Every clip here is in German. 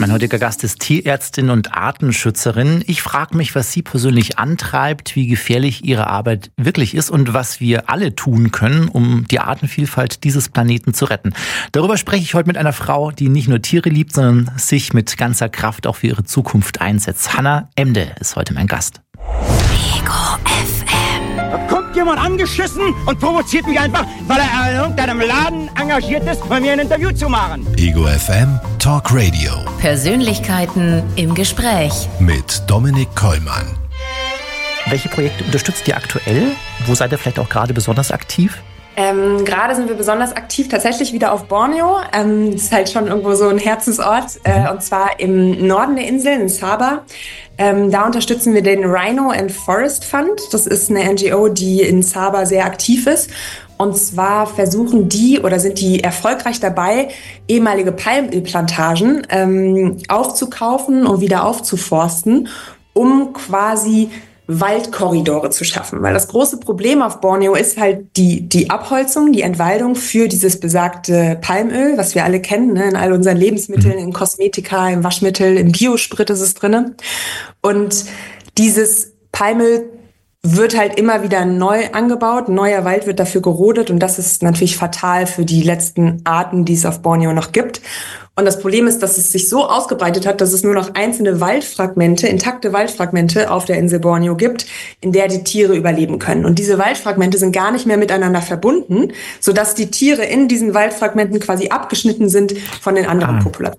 Mein heutiger Gast ist Tierärztin und Artenschützerin. Ich frage mich, was sie persönlich antreibt, wie gefährlich ihre Arbeit wirklich ist und was wir alle tun können, um die Artenvielfalt dieses Planeten zu retten. Darüber spreche ich heute mit einer Frau, die nicht nur Tiere liebt, sondern sich mit ganzer Kraft auch für ihre Zukunft einsetzt. Hannah Emde ist heute mein Gast. Ego FM. Da kommt jemand angeschissen und provoziert mich einfach, weil er in irgendeinem Laden engagiert ist, bei mir ein Interview zu machen. Ego FM Talk Radio. Persönlichkeiten im Gespräch. Mit Dominik Kollmann. Welche Projekte unterstützt ihr aktuell? Wo seid ihr vielleicht auch gerade besonders aktiv? Gerade sind wir besonders aktiv tatsächlich wieder auf Borneo. Das ist halt schon irgendwo so ein Herzensort. Und zwar im Norden der Insel, in Sabah. Da unterstützen wir den Rhino and Forest Fund. Das ist eine NGO, die in Sabah sehr aktiv ist. Und zwar versuchen die oder sind die erfolgreich dabei, ehemalige Palmölplantagen aufzukaufen und wieder aufzuforsten, um quasi Waldkorridore zu schaffen. Weil das große Problem auf Borneo ist halt die Abholzung, die Entwaldung für dieses besagte Palmöl, was wir alle kennen, ne? In all unseren Lebensmitteln, in Kosmetika, im Waschmittel, im Biosprit ist es drinne. Und dieses Palmöl wird halt immer wieder neu angebaut, neuer Wald wird dafür gerodet und das ist natürlich fatal für die letzten Arten, die es auf Borneo noch gibt. Und das Problem ist, dass es sich so ausgebreitet hat, dass es nur noch einzelne Waldfragmente, intakte Waldfragmente auf der Insel Borneo gibt, in der die Tiere überleben können. Und diese Waldfragmente sind gar nicht mehr miteinander verbunden, sodass die Tiere in diesen Waldfragmenten quasi abgeschnitten sind von den anderen Populationen.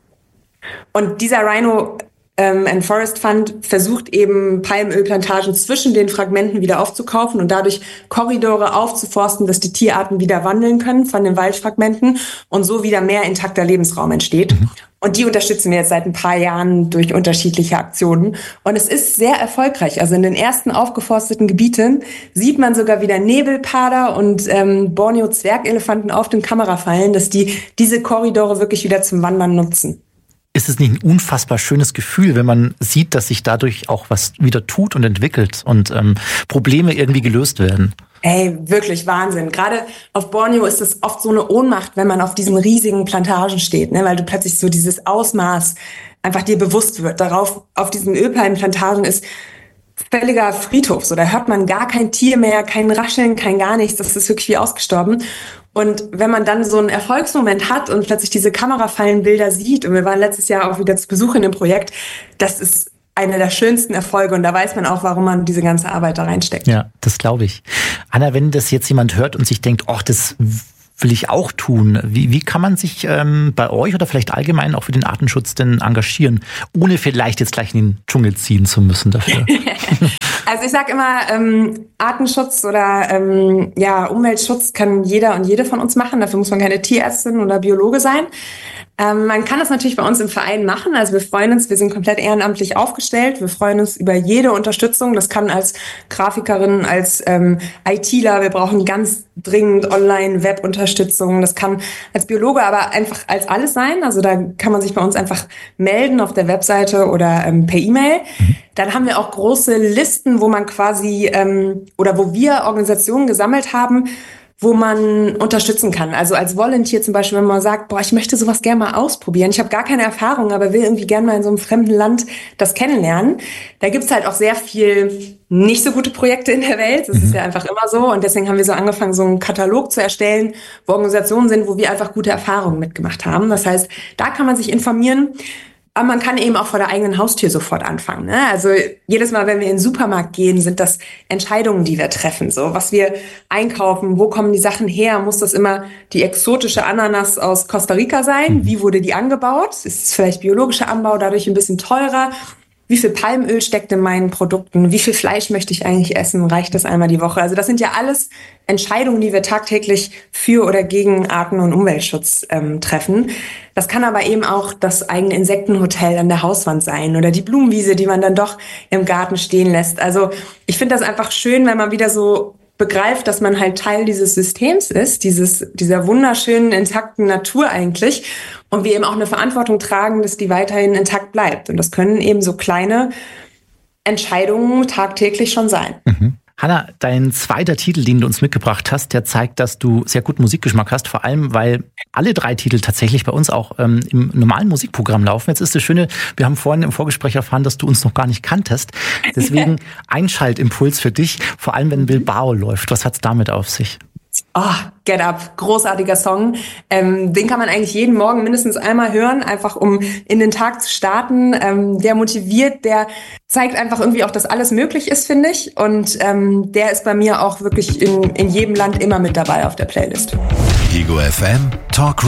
Und dieser Rhino and Forest Fund versucht eben Palmölplantagen zwischen den Fragmenten wieder aufzukaufen und dadurch Korridore aufzuforsten, dass die Tierarten wieder wandeln können von den Waldfragmenten und so wieder mehr intakter Lebensraum entsteht. Und die unterstützen wir jetzt seit ein paar Jahren durch unterschiedliche Aktionen. Und es ist sehr erfolgreich. Also in den ersten aufgeforsteten Gebieten sieht man sogar wieder Nebelpader und Borneo-Zwergelefanten auf den Kamerafallen, dass die diese Korridore wirklich wieder zum Wandern nutzen. Ist es nicht ein unfassbar schönes Gefühl, wenn man sieht, dass sich dadurch auch was wieder tut und entwickelt und Probleme irgendwie gelöst werden? Ey, wirklich Wahnsinn. Gerade auf Borneo ist es oft so eine Ohnmacht, wenn man auf diesen riesigen Plantagen steht, ne? Weil du plötzlich so dieses Ausmaß einfach dir bewusst wird. Auf diesen Ölpalmenplantagen ist völliger Friedhof. So, da hört man gar kein Tier mehr, kein Rascheln, kein gar nichts. Das ist wirklich wie ausgestorben. Und wenn man dann so einen Erfolgsmoment hat und plötzlich diese Kamerafallenbilder sieht, und wir waren letztes Jahr auch wieder zu Besuch in dem Projekt, das ist einer der schönsten Erfolge und da weiß man auch, warum man diese ganze Arbeit da reinsteckt. Ja, das glaube ich. Anna, wenn das jetzt jemand hört und sich denkt, ach, das will ich auch tun, wie kann man sich bei euch oder vielleicht allgemein auch für den Artenschutz denn engagieren, ohne vielleicht jetzt gleich in den Dschungel ziehen zu müssen dafür? Also ich sage immer, Artenschutz oder Umweltschutz kann jeder und jede von uns machen. Dafür muss man keine Tierärztin oder Biologe sein. Man kann das natürlich bei uns im Verein machen. Also wir freuen uns, wir sind komplett ehrenamtlich aufgestellt. Wir freuen uns über jede Unterstützung. Das kann als Grafikerin, als ITler, wir brauchen ganz dringend Online-Web-Unterstützung. Das kann als Biologe aber einfach als alles sein. Also da kann man sich bei uns einfach melden auf der Webseite oder per E-Mail. Dann haben wir auch große Listen, wo man quasi oder wo wir Organisationen gesammelt haben, wo man unterstützen kann. Also als Volunteer zum Beispiel, wenn man sagt, ich möchte sowas gerne mal ausprobieren. Ich habe gar keine Erfahrung, aber will irgendwie gerne mal in so einem fremden Land das kennenlernen. Da gibt's halt auch sehr viel nicht so gute Projekte in der Welt. Das ist ja einfach immer so. Und deswegen haben wir so angefangen, so einen Katalog zu erstellen, wo Organisationen sind, wo wir einfach gute Erfahrungen mitgemacht haben. Das heißt, da kann man sich informieren. Aber man kann eben auch vor der eigenen Haustür sofort anfangen, ne? Also jedes Mal, wenn wir in den Supermarkt gehen, sind das Entscheidungen, die wir treffen. So, was wir einkaufen, wo kommen die Sachen her? Muss das immer die exotische Ananas aus Costa Rica sein? Wie wurde die angebaut? Ist es vielleicht biologischer Anbau, dadurch ein bisschen teurer? Wie viel Palmöl steckt in meinen Produkten? Wie viel Fleisch möchte ich eigentlich essen? Reicht das einmal die Woche? Also das sind ja alles Entscheidungen, die wir tagtäglich für oder gegen Arten- und Umweltschutz treffen. Das kann aber eben auch das eigene Insektenhotel an der Hauswand sein oder die Blumenwiese, die man dann doch im Garten stehen lässt. Also ich finde das einfach schön, wenn man wieder so begreift, dass man halt Teil dieses Systems ist, dieser wunderschönen, intakten Natur eigentlich. Und wir eben auch eine Verantwortung tragen, dass die weiterhin intakt bleibt. Und das können eben so kleine Entscheidungen tagtäglich schon sein. Hanna, dein zweiter Titel, den du uns mitgebracht hast, der zeigt, dass du sehr guten Musikgeschmack hast, vor allem, weil alle 3 Titel tatsächlich bei uns auch im normalen Musikprogramm laufen. Jetzt ist das Schöne, wir haben vorhin im Vorgespräch erfahren, dass du uns noch gar nicht kanntest. Deswegen Einschaltimpuls für dich, vor allem wenn Bilbao läuft. Was hat's damit auf sich? Get Up, großartiger Song. Den kann man eigentlich jeden Morgen mindestens einmal hören, einfach um in den Tag zu starten. Der motiviert, der zeigt einfach irgendwie auch, dass alles möglich ist, finde ich. Und der ist bei mir auch wirklich in jedem Land immer mit dabei auf der Playlist. Ego FM Talk